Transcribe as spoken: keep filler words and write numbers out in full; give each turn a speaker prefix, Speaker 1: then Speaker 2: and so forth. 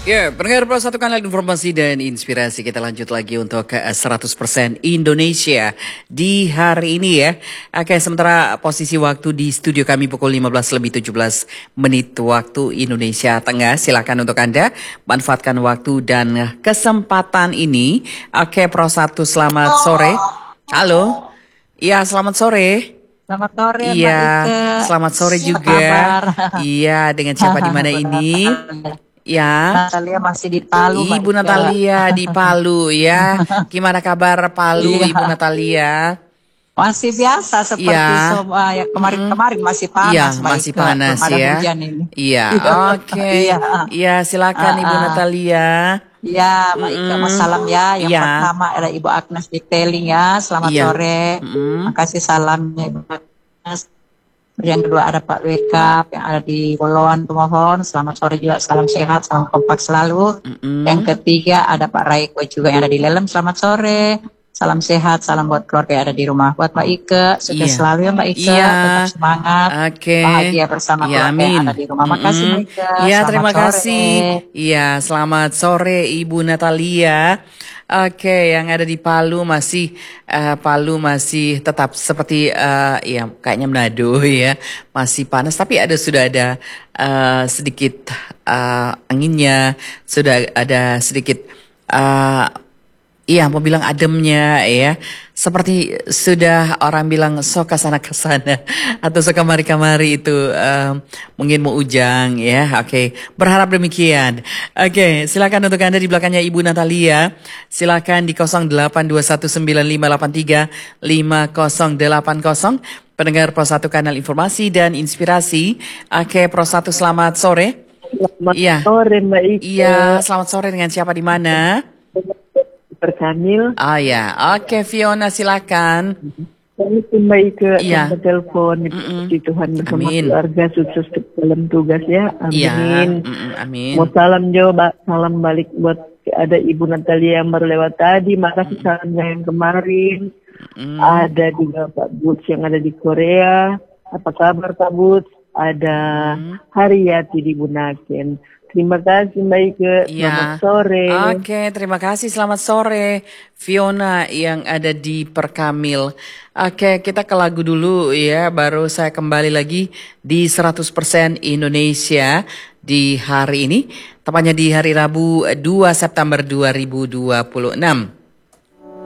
Speaker 1: Ya, pendengar Plus satu kanal informasi dan inspirasi. Kita lanjut lagi untuk ke seratus persen Indonesia di hari ini ya. Oke, sementara posisi waktu di studio kami pukul lima belas lebih tujuh belas menit waktu Indonesia Tengah. Silakan untuk Anda manfaatkan waktu dan kesempatan ini. Oke, Pro satu selamat sore. Halo. Iya, selamat sore.
Speaker 2: Selamat sore Mbak
Speaker 1: Iya,
Speaker 2: Ike.
Speaker 1: selamat sore
Speaker 2: Apa
Speaker 1: juga.
Speaker 2: kabar?
Speaker 1: Iya, dengan siapa di mana ini? Ya.
Speaker 2: Natalia masih di Palu Mbak
Speaker 1: Ibu
Speaker 2: Ike.
Speaker 1: Natalia di Palu ya. Gimana kabar Palu
Speaker 2: Iya.
Speaker 1: Ibu Natalia?
Speaker 2: Masih biasa seperti
Speaker 1: Ya.
Speaker 2: semua ya
Speaker 1: Mm-mm.
Speaker 2: kemarin-kemarin masih
Speaker 1: Iya,
Speaker 2: panas Mbak
Speaker 1: masih
Speaker 2: Ike.
Speaker 1: panas
Speaker 2: Belum ada
Speaker 1: ya.
Speaker 2: hujan ini.
Speaker 1: Iya,
Speaker 2: Iya.
Speaker 1: oke.
Speaker 2: Iya.
Speaker 1: Iya, silakan
Speaker 2: Ah,
Speaker 1: Ibu
Speaker 2: ah.
Speaker 1: Natalia.
Speaker 2: Ya, Mbak Ika,
Speaker 1: Mm-mm.
Speaker 2: Mas salam ya. Yang
Speaker 1: Iya,
Speaker 2: pertama ada Ibu Agnes Detailing ya. Selamat
Speaker 1: iya.
Speaker 2: sore.
Speaker 1: Mm-mm.
Speaker 2: Makasih salamnya Ibu Agnes. Yang kedua ada Pak Weka yang ada di Bolon Pemohon. Selamat sore juga, salam sehat, salam kompak selalu.
Speaker 1: Mm-mm.
Speaker 2: Yang ketiga ada Pak Raiko juga yang ada di Lelem. Selamat sore, salam sehat, salam buat keluarga yang ada di rumah. Buat Mbak Ike, sukses
Speaker 1: Iya.
Speaker 2: selalu ya Mbak Ike.
Speaker 1: Iya.
Speaker 2: Tetap semangat,
Speaker 1: Oke.
Speaker 2: bahagia bersama
Speaker 1: Iya,
Speaker 2: keluarga yang
Speaker 1: amin.
Speaker 2: ada di rumah. Makasih
Speaker 1: Mm-mm.
Speaker 2: Mbak Ike,
Speaker 1: Iya,
Speaker 2: selamat
Speaker 1: terima
Speaker 2: sore.
Speaker 1: kasih. Iya, selamat sore Ibu Natalia. Oke, yang ada di Palu masih eh, Palu masih tetap seperti eh, ya kayaknya Manado ya, masih panas tapi ada sudah ada eh, sedikit eh, anginnya, sudah ada sedikit eh, iya, mau bilang ademnya ya. Seperti sudah orang bilang sok kesana kesana atau sok kamari kamari itu em, mungkin mau ujang ya. Oke, berharap demikian. Oke, silakan untuk Anda di belakangnya Ibu Natalia. Silakan di nol delapan dua satu sembilan lima delapan tiga lima nol delapan nol. Pendengar Pro satu kanal informasi dan inspirasi. Oke, Pro satu selamat sore.
Speaker 3: Selamat
Speaker 1: Iya.
Speaker 3: sore Mbak Ike.
Speaker 1: Iya, selamat sore dengan siapa di mana?
Speaker 3: Perkamil.
Speaker 1: Oh ya, oke Fiona silakan.
Speaker 3: Kami Mbak Ike
Speaker 1: Iya.
Speaker 3: yang telepon.
Speaker 1: Mm-mm.
Speaker 3: Puji Tuhan bersama
Speaker 1: Amin.
Speaker 3: keluarga sukses dalam tugas ya.
Speaker 1: Iya,
Speaker 3: Amin.
Speaker 1: mm-mm, amin.
Speaker 3: Mau salam coba, salam balik buat ada Ibu Natalia yang baru lewat tadi. Makasih salamnya yang kemarin.
Speaker 1: Mm.
Speaker 3: Ada juga Pak Butz yang ada di Korea. Apa kabar Pak Butz? Ada
Speaker 1: Mm.
Speaker 3: Haryati di Bunaken. Terima kasih Mbak Ike.
Speaker 1: Iya.
Speaker 3: Selamat sore.
Speaker 1: Oke, terima kasih. Selamat sore Fiona yang ada di Perkamil. Oke, kita ke lagu dulu ya. Baru saya kembali lagi di seratus persen Indonesia di hari ini. Tepatnya di hari Rabu dua September dua ribu dua puluh enam.